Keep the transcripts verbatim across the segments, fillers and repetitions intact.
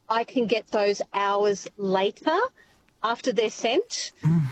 I can get those hours later after they're sent.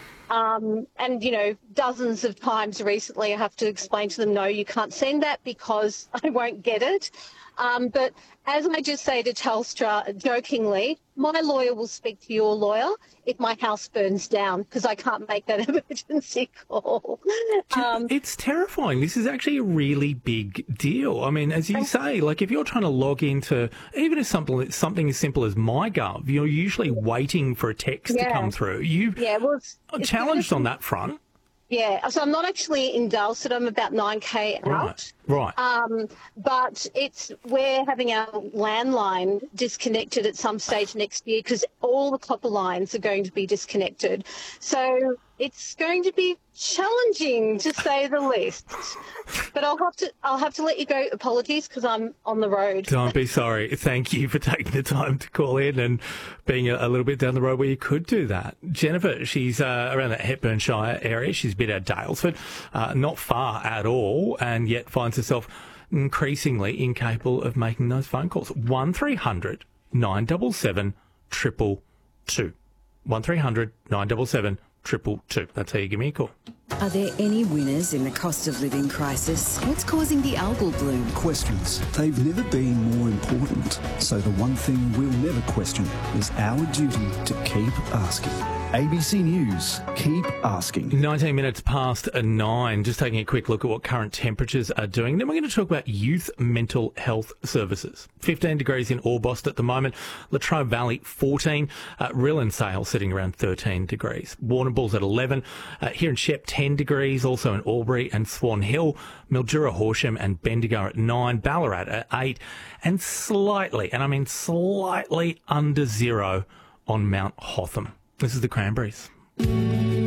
Um, and, you know, dozens of times recently I have to explain to them, no, you can't send that because I won't get it. Um, but as I just say to Telstra jokingly, my lawyer will speak to your lawyer if my house burns down because I can't make that emergency call. Um, It's terrifying. This is actually a really big deal. I mean, as you say, like if you're trying to log into, even if something something as simple as MyGov, you're usually waiting for a text yeah. to come through. You yeah, well, it's, are it's challenged on that front. Yeah, so I'm not actually in Dulcet. I'm about nine K out. Right, right. Um, but it's we're having our landline disconnected at some stage next year because all the copper lines are going to be disconnected. So it's going to be challenging, to say the least. But I'll have to I'll have to let you go. Apologies, because I'm on the road. Don't be sorry. Thank you for taking the time to call in and being a, a little bit down the road where you could do that. Jennifer, she's uh, around that Hepburnshire area. She's a bit out of Daylesford, uh, not far at all, and yet finds herself increasingly incapable of making those phone calls. one three hundred nine seven seven triple two. one three hundred nine seven seven triple two. That's how you give me a call. Are there any winners in the cost of living crisis? What's causing the algal bloom? Questions. They've never been more important. So the one thing we'll never question is our duty to keep asking. A B C News, keep asking. nineteen minutes past nine. Just taking a quick look at what current temperatures are doing. Then we're going to talk about youth mental health services. fifteen degrees in Orbost at the moment. Latrobe Valley, fourteen. Uh, Rillon Sale sitting around thirteen degrees. Warrnambool's at eleven. Uh, here in Shep, ten degrees. Also in Albury and Swan Hill. Mildura, Horsham and Bendigo at nine. Ballarat at eight. And slightly, and I mean slightly under zero on Mount Hotham. This is the Cranberries.